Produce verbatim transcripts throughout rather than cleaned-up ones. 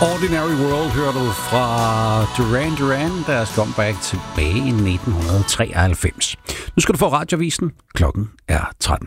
Ordinary World hører du fra Duran Duran, deres comeback tilbage i nitten treoghalvfems. Nu skal du få Radioavisen. Klokken er tretten.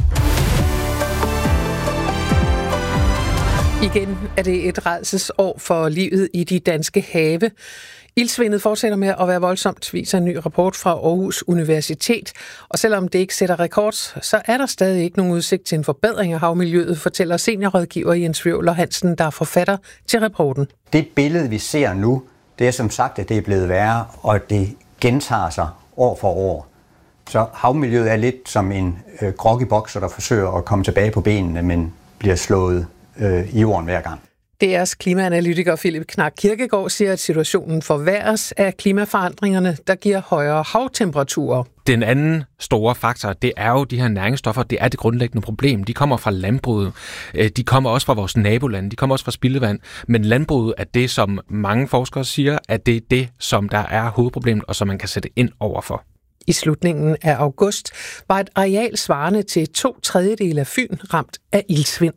Igen er det et rædselsår for livet i de danske have. Ildsvindet fortsætter med at være voldsomt, viser en ny rapport fra Aarhus Universitet. Og selvom det ikke sætter rekord, så er der stadig ikke nogen udsigt til en forbedring af havmiljøet, fortæller seniorrådgiver Jens Wøvler Hansen, der er forfatter til rapporten. Det billede, vi ser nu, det er som sagt, at det er blevet værre, og det gentager sig år for år. Så havmiljøet er lidt som en øh, groggy-bokser, der forsøger at komme tilbage på benene, men bliver slået øh, i jorden hver gang. D R's klimaanalytiker Philip Knak Kirkegaard siger, at situationen forværres af klimaforandringerne, der giver højere havtemperaturer. Den anden store faktor, det er jo de her næringsstoffer, det er det grundlæggende problem. De kommer fra landbruget, de kommer også fra vores nabolande, de kommer også fra spildevand, men landbruget er det, som mange forskere siger, at det er det, som der er hovedproblemet, og som man kan sætte ind overfor. I slutningen af august var et areal svarende til to tredjedele af Fyn ramt af ildsvind.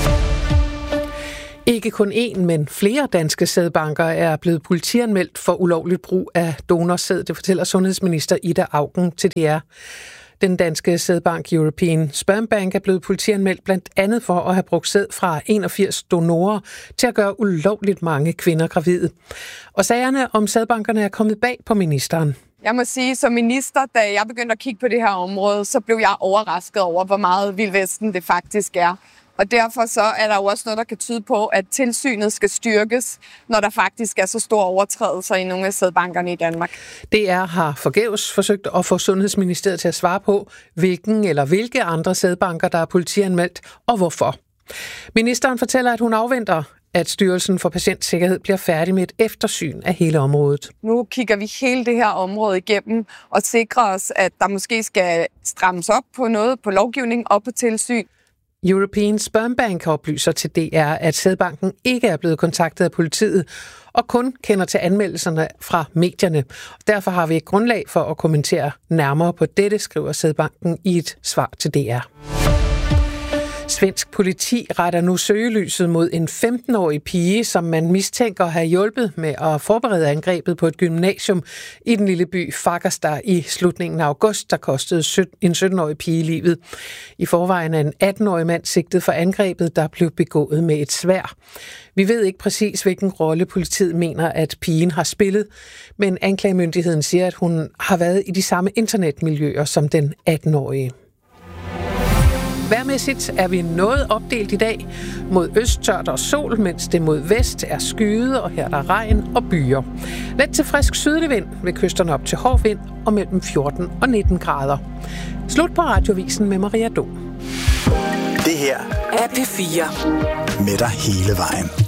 Ikke kun én, men flere danske sædbanker er blevet politianmeldt for ulovligt brug af donorsæd, det fortæller sundhedsminister Ida Auken til D R. Den danske sædbank European Sperm Bank er blevet politianmeldt blandt andet for at have brugt sæd fra enogfirs donorer til at gøre ulovligt mange kvinder gravide. Og sagerne om sædbankerne er kommet bag på ministeren. Jeg må sige, som minister, da jeg begyndte at kigge på det her område, så blev jeg overrasket over, hvor meget vildvesten det faktisk er. Og derfor så er der jo også noget, der kan tyde på, at tilsynet skal styrkes, når der faktisk er så store overtrædelser i nogle af sædbankerne i Danmark. D R har forgæves forsøgt at få Sundhedsministeriet til at svare på, hvilken eller hvilke andre sædbanker, der er politianmeldt, og hvorfor. Ministeren fortæller, at hun afventer, at Styrelsen for Patientsikkerhed bliver færdig med et eftersyn af hele området. Nu kigger vi hele det her område igennem og sikrer os, at der måske skal strammes op på noget, på lovgivning og på tilsyn. European Sperm Bank oplyser til D R, at sædbanken ikke er blevet kontaktet af politiet og kun kender til anmeldelserne fra medierne. Derfor har vi ikke grundlag for at kommentere nærmere på dette, skriver sædbanken i et svar til D R. Svensk politi retter nu søgelyset mod en femten-årig pige, som man mistænker at have hjulpet med at forberede angrebet på et gymnasium i den lille by Fagersta i slutningen af august, der kostede en sytten-årig pige livet. I forvejen er en atten-årig mand sigtet for angrebet, der blev begået med et sværd. Vi ved ikke præcis, hvilken rolle politiet mener, at pigen har spillet, men anklagemyndigheden siger, at hun har været i de samme internetmiljøer som den atten-årige. Vejrmæssigt er vi noget opdelt i dag. Mod øst tørt og sol, mens det mod vest er skyet, og her er der regn og byer. Let til frisk sydlig vind ved kysterne op til hård vind og mellem fjorten og nitten grader. Slut på Radioavisen med Maria Dom. Det her er P fire. Med dig hele vejen.